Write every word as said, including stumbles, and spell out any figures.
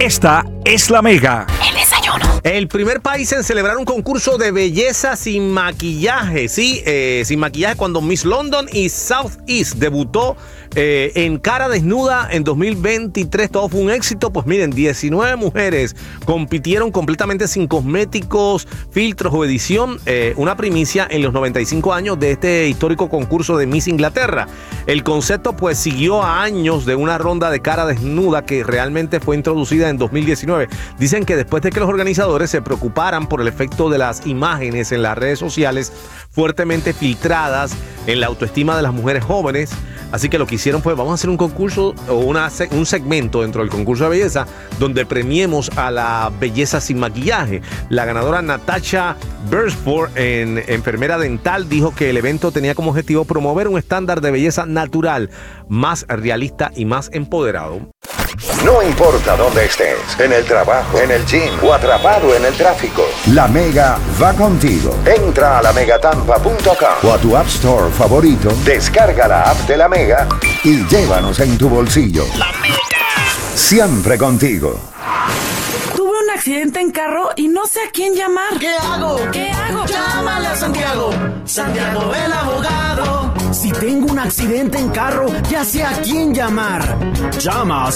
Esta es la Mega. El desayuno. El primer país en celebrar un concurso de belleza sin maquillaje, sí, eh, sin maquillaje cuando Miss London y Southeast debutó eh, en cara desnuda en dos mil veintitrés. Todo fue un éxito. Pues miren, diecinueve mujeres compitieron completamente sin cosméticos, filtros o edición. Eh, una primicia en los noventa y cinco años de este histórico concurso de Miss Inglaterra. El concepto pues siguió a años de una ronda de cara desnuda que realmente fue introducida en dos mil diecinueve. Dicen que después de que los organizadores se preocuparan por el efecto de las imágenes en las redes sociales fuertemente filtradas en la autoestima de las mujeres jóvenes, así que lo que hicieron fue: vamos a hacer un concurso o una, un segmento dentro del concurso de belleza donde premiemos a la belleza sin maquillaje. La ganadora Natasha Beresford, en enfermera dental, dijo que el evento tenía como objetivo promover un estándar de belleza natural, más realista y más empoderado. No importa dónde estés, en el trabajo, en el gym o atrapado en el tráfico, La Mega va contigo. Entra a la megatampa punto com o a tu App Store favorito, descarga la app de La Mega y llévanos en tu bolsillo. La Mega. Siempre contigo. Tuve un accidente en carro y no sé a quién llamar. ¿Qué hago? ¿Qué hago? Llámale a Santiago. Santiago el abogado. Si tengo un accidente en carro, ya sé a quién llamar. Llama a